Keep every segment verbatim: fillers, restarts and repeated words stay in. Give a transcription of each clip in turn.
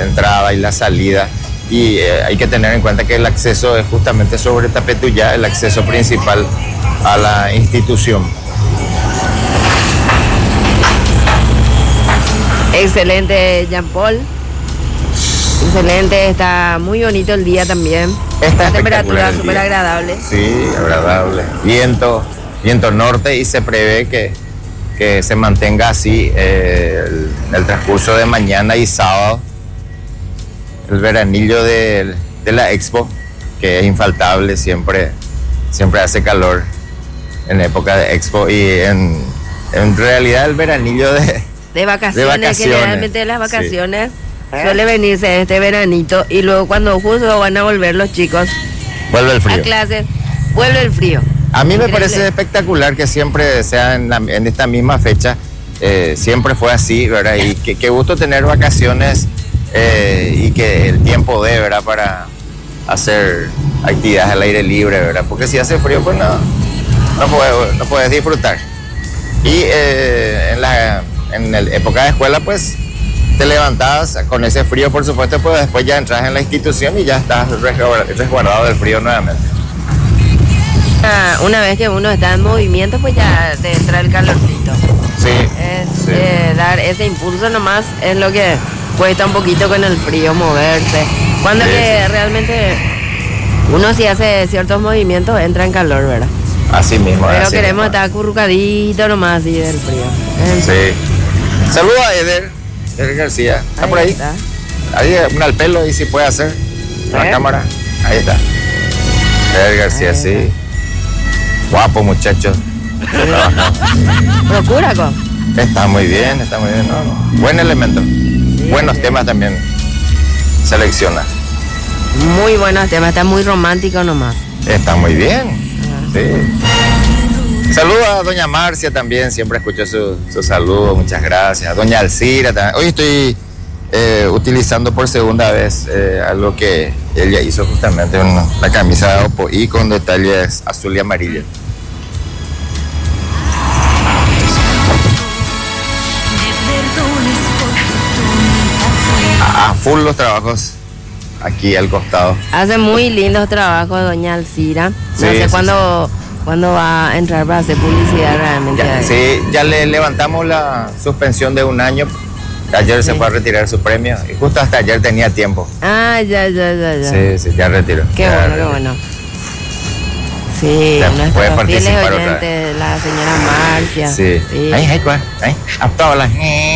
la entrada y la salida. Y eh, hay que tener en cuenta que el acceso es justamente sobre Tapetuyá, el acceso principal a la institución. Excelente, Jean Paul. Excelente, está muy bonito el día también. Está la temperatura súper agradable. Sí, agradable. Viento, viento norte y se prevé que, que se mantenga así eh, el, el transcurso de mañana y sábado. El veranillo de, de la Expo, que es infaltable, siempre, siempre hace calor en época de Expo y en, en realidad el veranillo de, de, vacaciones, de vacaciones, generalmente las vacaciones sí. Suele venirse este veranito y luego cuando justo van a volver los chicos vuelve el frío. A clases, vuelve el frío. A mí me Increíble. Parece espectacular que siempre sea en, la, en esta misma fecha, eh, siempre fue así, ¿verdad? Y qué que gusto tener vacaciones. Eh, y que el tiempo dé, ¿verdad? Para hacer actividades al aire libre, ¿verdad? Porque si hace frío, pues no, no puedes, no puedes disfrutar. Y eh, en la en el época de escuela, pues te levantabas con ese frío, por supuesto, pues después ya entras en la institución y ya estás resguardado del frío nuevamente. Ah, una vez que uno está en movimiento, pues ya te entra el calorcito. Sí. Es, sí. Eh, dar ese impulso nomás es lo que cuesta un poquito con el frío moverse. Cuando sí, que sí. realmente uno si hace ciertos movimientos entra en calor, ¿verdad? Así mismo. Pero así queremos mismo. estar acurrucadito nomás así del frío. Sí. Saluda a Eder, Eder García. ¿Está ahí por ahí? Está. Ahí un al pelo y si puede hacer la cámara. Ahí está. Eder García, ahí sí. Está. Guapo muchacho. Procura con. Está muy bien, está muy bien. No, no. Buen elemento. Sí, buenos sí. temas también selecciona. Muy buenos temas, está muy romántico nomás. Está muy bien. Ah. Sí. Saludos a doña Marcia también, siempre escucho su, su saludo, muchas gracias. Doña Alcira también. Hoy estoy eh, utilizando por segunda vez eh, algo que ella hizo justamente, una, la camisa de Oppo y con detalles azul y amarillo. A full los trabajos aquí al costado. Hace muy lindos trabajos doña Alcira. No sí, sé sí, cuándo, sí. cuándo va a entrar para hacer publicidad realmente. Ya, sí, ya le levantamos la suspensión de un año. Ayer sí. se fue a retirar su premio y justo hasta ayer tenía tiempo. Ah, ya, ya, ya, ya. Sí, sí, ya retiró. Qué ya bueno, retiró. qué bueno. Sí, nuestros fieles oyentes, la señora Marcia. Sí. sí. Ahí, ahí, ahí. A todas las...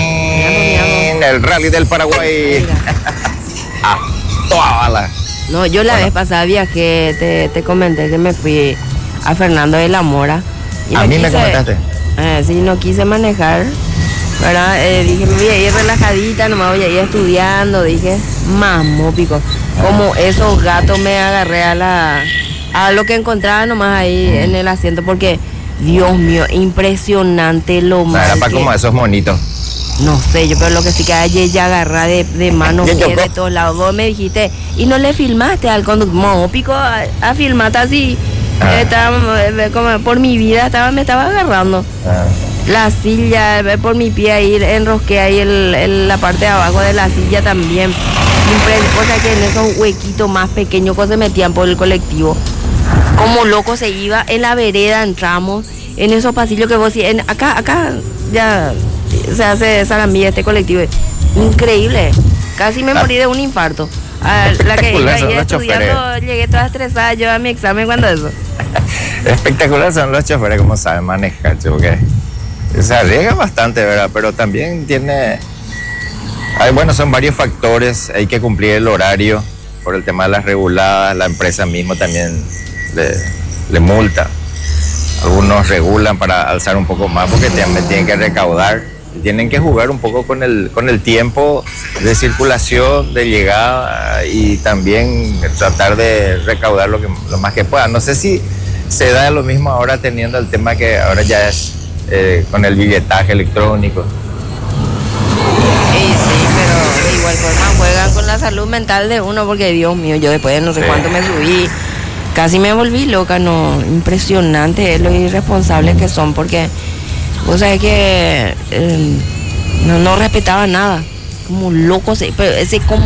En el rally del Paraguay. A todas las... No, yo la bueno. vez pasada viajé, te, te comenté que me fui a Fernando de la Mora. Y a mí quise, me comentaste. Eh, sí, no quise manejar, ¿verdad? Eh, dije, me voy a ir relajadita, nomás voy a ir estudiando. Dije, mamo, pico. Como esos gatos me agarré a la... a lo que encontraba nomás ahí en el asiento, porque Dios mío, impresionante lo mal. Era para que... como esos monitos. No sé, yo pero lo que sí que ayer ya agarra de, de manos de todos lados. Vos me dijiste, y no le filmaste al conductor, pico a, a filmarte así. Ah. Estaba, como por mi vida estaba, me estaba agarrando. Ah. La silla, por mi pie ahí, enrosqué ahí el, el, la parte de abajo de la silla también. O sea que en esos huequitos más pequeños que se metían por el colectivo. Como loco se iba, en la vereda entramos, en esos pasillos que vos en, acá, acá ya se hace Sarambía este colectivo. Increíble, casi me morí de un infarto. A la que iba ahí estudiando, llegué toda estresada yo a mi examen cuando eso. Espectacular son los choferes, como saben manejar, porque se arriesga bastante, ¿verdad? Pero también tiene, hay, bueno, son varios factores, hay que cumplir el horario por el tema de las reguladas, la empresa misma también le, le multa. Algunos regulan para alzar un poco más porque también tienen que recaudar. Tienen que jugar un poco con el, con el tiempo de circulación, de llegada y también tratar de recaudar lo, que, lo más que puedan. No sé si se da lo mismo ahora teniendo el tema que ahora ya es eh, con el billetaje electrónico. Sí, sí, pero de igual forma juegan con la salud mental de uno porque Dios mío, yo después de no sé sí. cuánto me subí, casi me volví loca, no, impresionante lo irresponsables que son porque... O sea, es que eh, no, no respetaba nada. Como loco, pero ese como